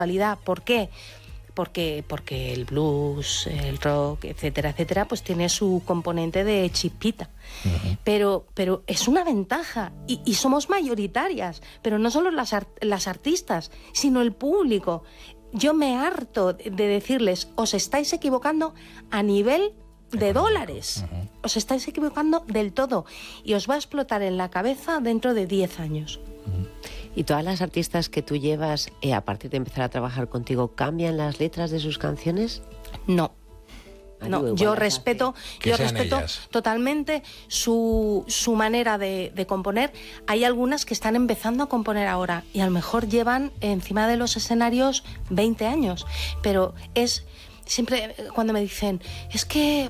actualidad. ¿Por qué? Porque el blues, el rock, etcétera, etcétera, pues tiene su componente de chispita. Uh-huh. Pero es una ventaja y somos mayoritarias, pero no solo las artistas, sino el público. Yo me harto de decirles, os estáis equivocando a nivel de dólares. Uh-huh. Os estáis equivocando del todo y os va a explotar en la cabeza dentro de 10 años. Uh-huh. ¿Y todas las artistas que tú llevas, a partir de empezar a trabajar contigo, cambian las letras de sus canciones? No. No, yo respeto totalmente su manera de componer. Hay algunas que están empezando a componer ahora y a lo mejor llevan encima de los escenarios 20 años. Pero es siempre cuando me dicen, es que...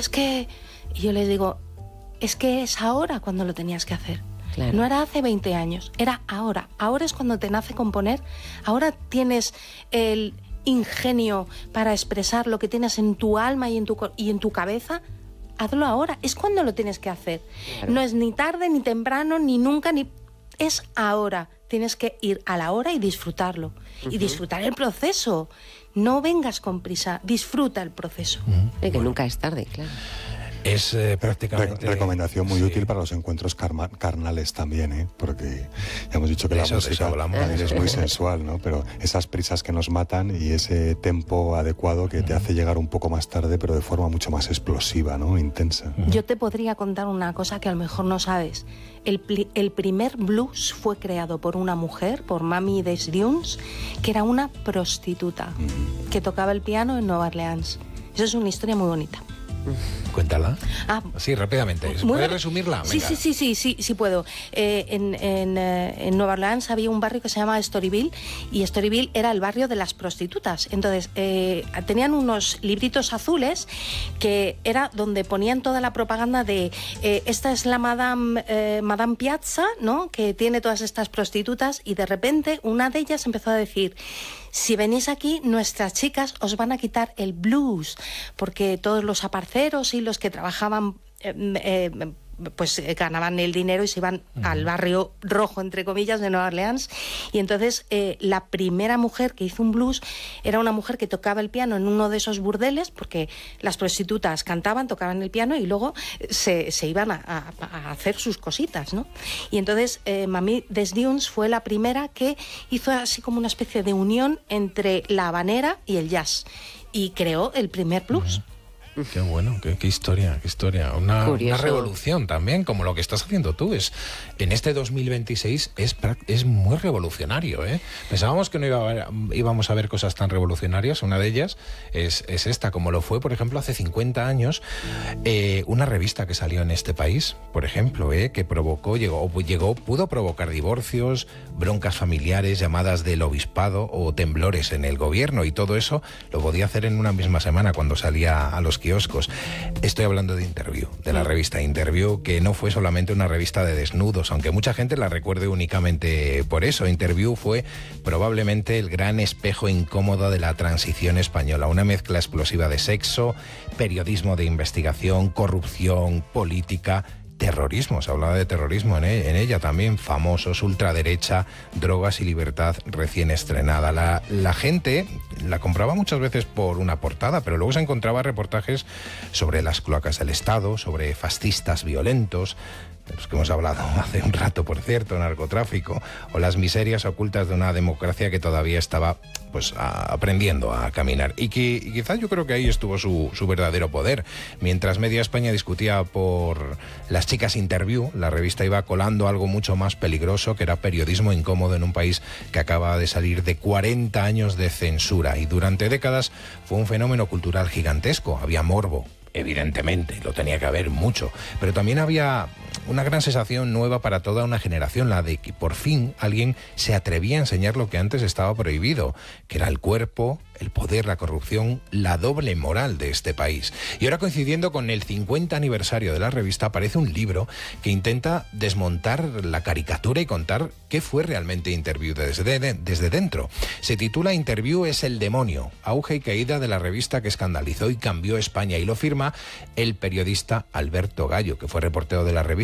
Y yo les digo, es que es ahora cuando lo tenías que hacer. Claro. No era hace 20 años, era ahora. Ahora es cuando te nace componer. Ahora tienes el ingenio para expresar lo que tienes en tu alma y en tu cabeza. Hazlo ahora. Es cuando lo tienes que hacer. Claro. No es ni tarde, ni temprano, ni nunca, ni... Es ahora. Tienes que ir a la hora y disfrutarlo. Uh-huh. Y disfrutar el proceso. No vengas con prisa. Disfruta el proceso. Uh-huh. Que nunca es tarde, claro. Es prácticamente... recomendación muy útil para los encuentros carnales también, porque ya hemos dicho que la música también es muy sensual, ¿no? Pero esas prisas que nos matan y ese tempo adecuado que te hace llegar un poco más tarde, pero de forma mucho más explosiva, ¿no? Intensa. Yo te podría contar una cosa que a lo mejor no sabes. El primer blues fue creado por una mujer, por Mamie Des Dunes, que era una prostituta, que tocaba el piano en Nueva Orleans. Eso es una historia muy bonita. Cuéntala. Sí, rápidamente. ¿Puedes resumirla? Sí puedo. En Nueva Orleans había un barrio que se llama Storyville y Storyville era el barrio de las prostitutas. Entonces tenían unos libritos azules que era donde ponían toda la propaganda de esta es la Madame Piazza, ¿no? Que tiene todas estas prostitutas, y de repente una de ellas empezó a decir: si venís aquí, nuestras chicas os van a quitar el blues, porque todos los aparceros y los que trabajaban pues ganaban el dinero y se iban al barrio rojo, entre comillas, de Nueva Orleans. Y entonces la primera mujer que hizo un blues era una mujer que tocaba el piano en uno de esos burdeles, porque las prostitutas cantaban, tocaban el piano y luego se iban a hacer sus cositas, ¿no? Y entonces Mamie Des Dunes fue la primera que hizo así como una especie de unión entre la habanera y el jazz y creó el primer blues. Qué bueno, qué historia. Una revolución también, como lo que estás haciendo tú. En este 2026 es muy revolucionario, ¿eh? Pensábamos que no íbamos a ver cosas tan revolucionarias. Una de ellas es esta, como lo fue, por ejemplo, hace 50 años, una revista que salió en este país, por ejemplo, que pudo provocar divorcios, broncas familiares, llamadas del obispado o temblores en el gobierno, y todo eso lo podía hacer en una misma semana cuando salía a los kioscos. Estoy hablando de Interview, de la revista Interview, que no fue solamente una revista de desnudos, aunque mucha gente la recuerde únicamente por eso. Interview fue probablemente el gran espejo incómodo de la transición española, una mezcla explosiva de sexo, periodismo de investigación, corrupción, política, terrorismo. Se hablaba de terrorismo en ella también, famosos, ultraderecha, drogas y libertad recién estrenada. La gente la compraba muchas veces por una portada, pero luego se encontraba reportajes sobre las cloacas del Estado, sobre fascistas violentos, de los que hemos hablado hace un rato, por cierto, narcotráfico, o las miserias ocultas de una democracia que todavía estaba aprendiendo a caminar. Y quizás yo creo que ahí estuvo su verdadero poder. Mientras media España discutía por las chicas Interview, la revista iba colando algo mucho más peligroso, que era periodismo incómodo en un país que acaba de salir de 40 años de censura. Y durante décadas fue un fenómeno cultural gigantesco. Había morbo, evidentemente, lo tenía que haber mucho, pero también había una gran sensación nueva para toda una generación, la de que por fin alguien se atrevía a enseñar lo que antes estaba prohibido, que era el cuerpo, el poder, la corrupción, la doble moral de este país. Y ahora, coincidiendo con el 50 aniversario de la revista, aparece un libro que intenta desmontar la caricatura y contar qué fue realmente Interview desde dentro. Se titula Interview es el demonio, auge y caída de la revista que escandalizó y cambió España, y lo firma el periodista Alberto Gallo, que fue reportero de la revista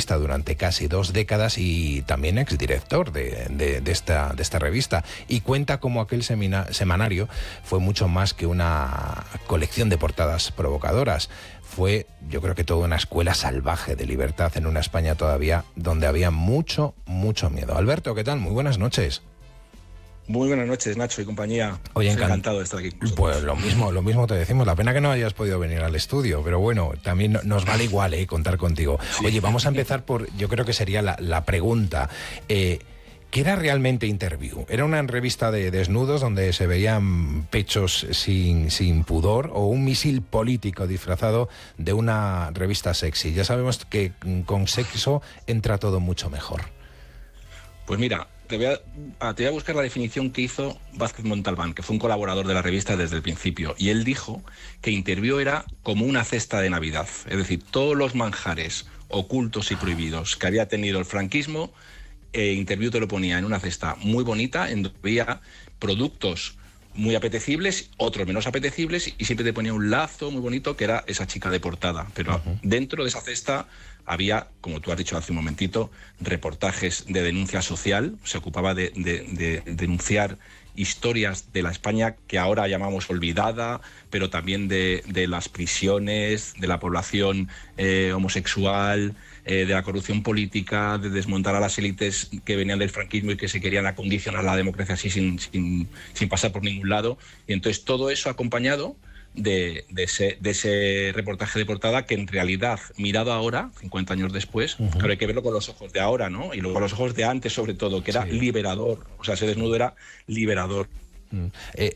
periodista durante casi 2 décadas y también exdirector de esta revista, y cuenta cómo aquel semanario fue mucho más que una colección de portadas provocadoras. Fue, yo creo que toda una escuela salvaje de libertad en una España todavía donde había mucho miedo. Alberto, ¿qué tal? Muy buenas noches. Muy buenas noches, Nacho y compañía. Oye, encantado de estar aquí con vosotros. Pues lo mismo te decimos. La pena que no hayas podido venir al estudio, pero bueno, también nos vale igual contar contigo. Sí. Oye, vamos a empezar por, yo creo que sería la pregunta. ¿Qué era realmente Interview? ¿Era una revista de desnudos donde se veían pechos sin pudor, o un misil político disfrazado de una revista sexy? Ya sabemos que con sexo entra todo mucho mejor. Pues mira, te voy a buscar la definición que hizo Vázquez Montalbán, que fue un colaborador de la revista desde el principio, y él dijo que Interview era como una cesta de Navidad, es decir, todos los manjares ocultos y prohibidos que había tenido el franquismo, Interview te lo ponía en una cesta muy bonita, en donde había productos muy apetecibles, otros menos apetecibles, y siempre te ponía un lazo muy bonito que era esa chica de portada. Pero dentro de esa cesta había, como tú has dicho hace un momentito, reportajes de denuncia social. Se ocupaba de denunciar historias de la España que ahora llamamos olvidada, pero también de las prisiones, de la población homosexual, de la corrupción política, de desmontar a las élites que venían del franquismo y que se querían acondicionar a la democracia así sin pasar por ningún lado. Y entonces todo eso acompañado de ese reportaje de portada, que en realidad, mirado ahora, 50 años después, claro, hay que verlo con los ojos de ahora, ¿no? Y luego con los ojos de antes, sobre todo, que era liberador. O sea, ese desnudo era liberador. En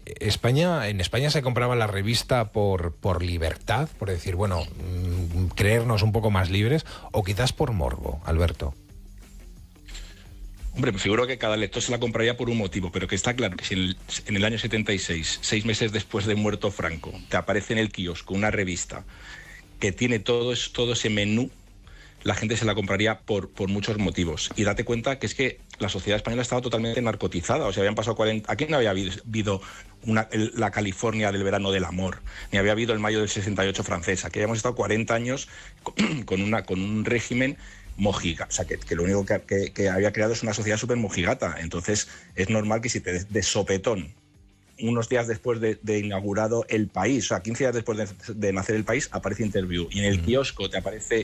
España se compraba la revista por libertad, por decir, bueno, creernos un poco más libres, o quizás por morbo, Alberto. Hombre, me figuro que cada lector se la compraría por un motivo, pero que está claro que si en el año 76, 6 meses después de muerto Franco, te aparece en el kiosco una revista que tiene todo ese menú, la gente se la compraría por muchos motivos. Y date cuenta que es que la sociedad española estaba totalmente narcotizada. O sea, habían pasado 40... Aquí no había habido la California del verano del amor, ni había habido el mayo del 68 francés. Aquí habíamos estado 40 años con un régimen mojiga. O sea, que lo único que había creado es una sociedad súper mojigata. Entonces, es normal que si te de sopetón, unos días después de inaugurado El País, o sea, 15 días después de nacer El País, aparece Interview. Y en el kiosco te aparece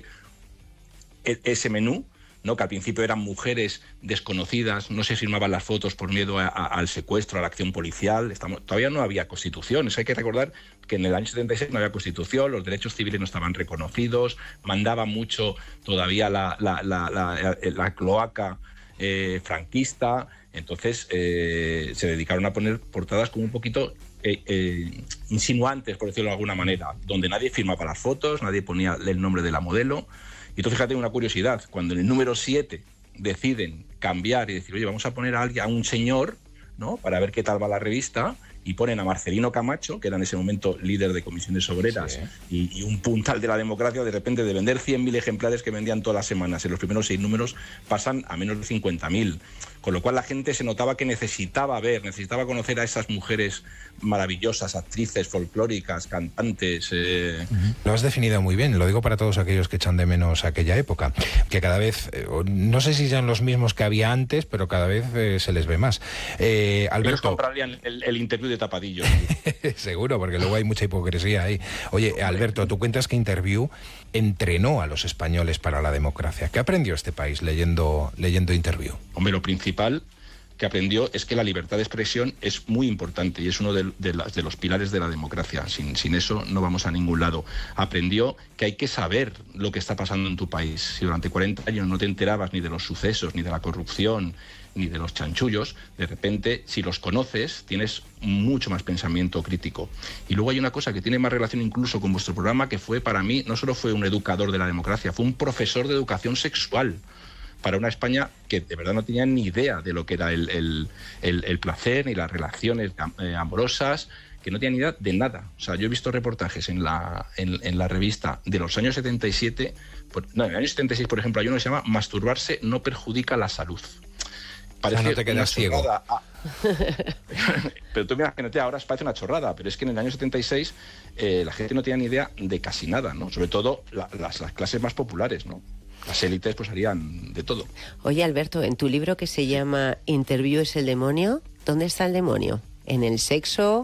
ese menú, ¿no? Que al principio eran mujeres desconocidas, no se firmaban las fotos por miedo al secuestro, a la acción policial. Todavía no había constitución. Eso hay que recordar, que en el año 76 no había constitución, los derechos civiles no estaban reconocidos, mandaba mucho todavía la cloaca franquista. Entonces se dedicaron a poner portadas como un poquito insinuantes, por decirlo de alguna manera, donde nadie firmaba las fotos, nadie ponía el nombre de la modelo. Y tú fíjate una curiosidad, cuando en el número 7 deciden cambiar y decir, oye, vamos a poner a un señor, ¿no?, para ver qué tal va la revista, y ponen a Marcelino Camacho, que era en ese momento líder de comisiones obreras, sí, y un puntal de la democracia, de repente de vender 100.000 ejemplares que vendían todas las semanas, en los primeros 6 números pasan a menos de 50.000. Con lo cual la gente se notaba que necesitaba conocer a esas mujeres maravillosas, actrices folclóricas, cantantes. Lo has definido muy bien, lo digo para todos aquellos que echan de menos aquella época, que cada vez, no sé si sean los mismos que había antes, pero cada vez se les ve más. Alberto, ellos comprarían el Interview de tapadillo. Seguro, porque luego hay mucha hipocresía ahí. Oye, Alberto, tú cuentas que Interview entrenó a los españoles para la democracia. ¿Qué aprendió este país leyendo Interview? Hombre, lo principal que aprendió es que la libertad de expresión es muy importante y es uno de los pilares de la democracia. Sin eso no vamos a ningún lado. Aprendió que hay que saber lo que está pasando en tu país. Si durante 40 años no te enterabas ni de los sucesos, ni de la corrupción, ni de los chanchullos, de repente, si los conoces, tienes mucho más pensamiento crítico. Y luego hay una cosa que tiene más relación incluso con vuestro programa, que fue, para mí, no solo fue un educador de la democracia, fue un profesor de educación sexual para una España que de verdad no tenía ni idea de lo que era el placer ni las relaciones amorosas, que no tenía ni idea de nada. O sea, yo he visto reportajes en la revista de los años 77, en el año 76, por ejemplo, hay uno que se llama Masturbarse no perjudica la salud. Parece, o sea, no te quedas ciego. Pero tú imagínate, ahora parece una chorrada, pero es que en el año 76 la gente no tenía ni idea de casi nada, ¿no? Sobre todo las clases más populares, ¿no? las élites pues harían de todo. Oye, Alberto, en tu libro que se llama Interview es el demonio, ¿dónde está el demonio? ¿En el sexo?